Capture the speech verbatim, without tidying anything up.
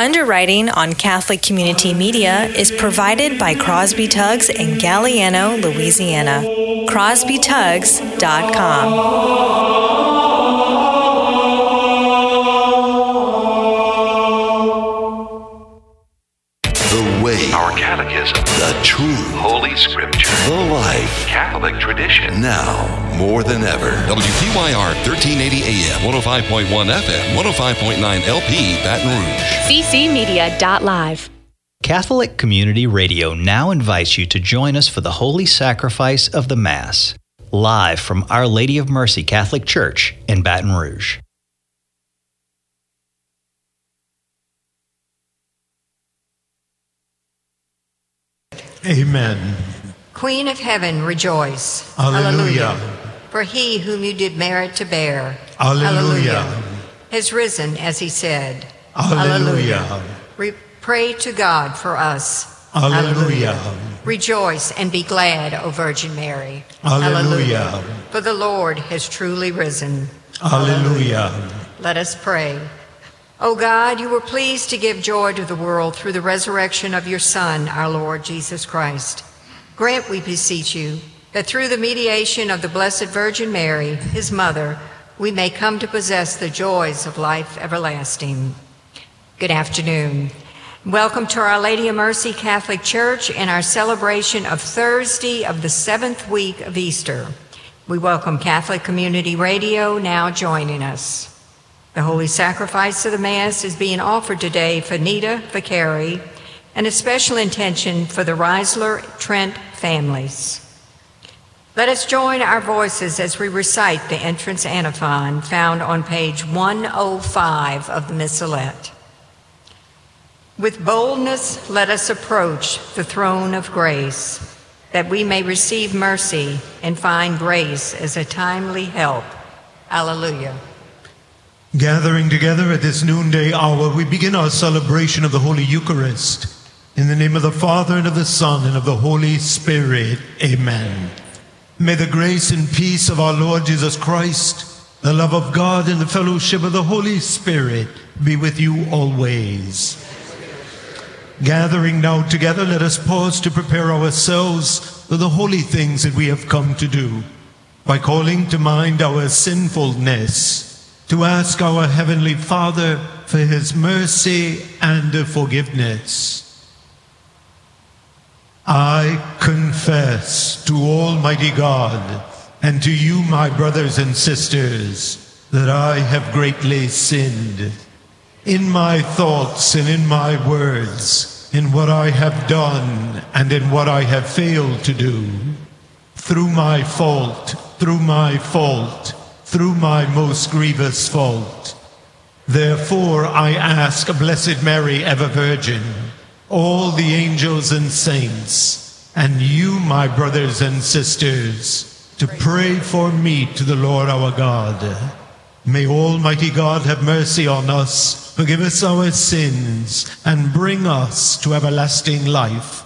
Underwriting on Catholic Community Media is provided by Crosby Tugs in Galliano, Louisiana. crosby tugs dot com. Our Catechism, the truth, Holy Scripture, the life, Catholic tradition. Now, more than ever. W P Y R thirteen eighty A M, one oh five point one F M, one oh five point nine L P, Baton Rouge. C C Media dot live. Catholic Community Radio now invites you to join us for the Holy Sacrifice of the Mass, live from Our Lady of Mercy Catholic Church in Baton Rouge. Amen. Queen of heaven, rejoice. Alleluia. Alleluia. For he whom you did merit to bear. Alleluia. Has risen as he said. Alleluia. Alleluia. Re- pray to God for us. Alleluia. Alleluia. Rejoice and be glad, O Virgin Mary. Alleluia. For the Lord has truly risen. Alleluia. Let us pray. O God, you were pleased to give joy to the world through the resurrection of your Son, our Lord Jesus Christ. Grant, we beseech you, that through the mediation of the Blessed Virgin Mary, his mother, we may come to possess the joys of life everlasting. Good afternoon. Welcome to Our Lady of Mercy Catholic Church in our celebration of Thursday of the seventh week of Easter. We welcome Catholic Community Radio now joining us. The Holy Sacrifice of the Mass is being offered today for Nita Vicari and a special intention for the Reisler Trent families. Let us join our voices as we recite the entrance antiphon found on page one oh five of the Missalette. With boldness, let us approach the throne of grace, that we may receive mercy and find grace as a timely help. Alleluia. Gathering together at this noonday hour, we begin our celebration of the Holy Eucharist. In the name of the Father, and of the Son, and of the Holy Spirit. Amen. May the grace and peace of our Lord Jesus Christ, the love of God, and the fellowship of the Holy Spirit be with you always. Gathering now together, let us pause to prepare ourselves for the holy things that we have come to do, by calling to mind our sinfulness, to ask our Heavenly Father for his mercy and forgiveness. I confess to Almighty God and to you, my brothers and sisters, that I have greatly sinned in my thoughts and in my words, in what I have done and in what I have failed to do, through my fault, through my fault, through my most grievous fault. Therefore I ask Blessed Mary, ever Virgin, all the angels and saints, and you, my brothers and sisters, to pray for me to the Lord our God. May Almighty God have mercy on us, forgive us our sins, and bring us to everlasting life.